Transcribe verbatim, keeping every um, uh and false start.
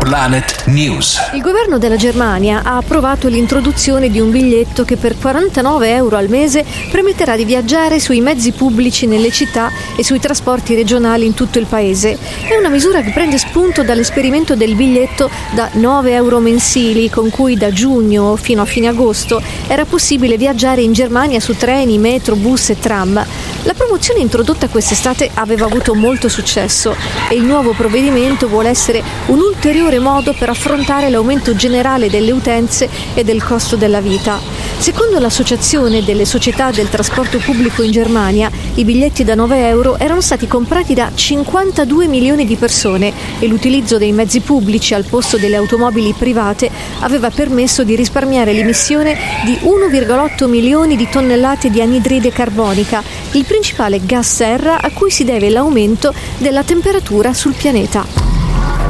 Planet News. Il governo della Germania ha approvato l'introduzione di un biglietto che per quarantanove euro al mese permetterà di viaggiare sui mezzi pubblici nelle città e sui trasporti regionali in tutto il paese. È una misura che prende spunto dall'esperimento del biglietto da nove euro mensili, con cui da giugno fino a fine agosto era possibile viaggiare in Germania su treni, metro, bus e tram. La promozione introdotta quest'estate aveva avuto molto successo e il nuovo provvedimento vuole essere un ulteriore modo per affrontare l'aumento generale delle utenze e del costo della vita. Secondo l'Associazione delle società del trasporto pubblico in Germania, i biglietti da nove euro erano stati comprati da cinquantadue milioni di persone e l'utilizzo dei mezzi pubblici al posto delle automobili private aveva permesso di risparmiare l'emissione di uno virgola otto milioni di tonnellate di anidride carbonica, il principale gas serra a cui si deve l'aumento della temperatura sul pianeta.